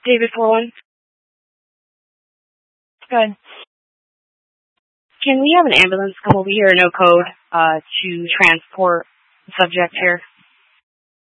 David 41. Good. Can we have an ambulance come over here, no code, to transport the subject here?